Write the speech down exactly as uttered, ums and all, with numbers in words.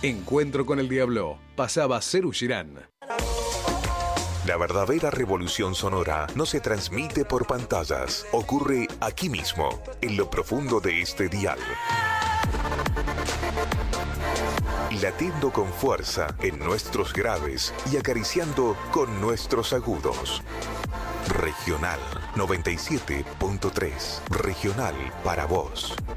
Encuentro con el Diablo. Pasaba Serú Girán. La verdadera revolución sonora no se transmite por pantallas. Ocurre aquí mismo, en lo profundo de este dial. Latiendo con fuerza en nuestros graves y acariciando con nuestros agudos. Regional noventa y siete punto tres. Regional para vos.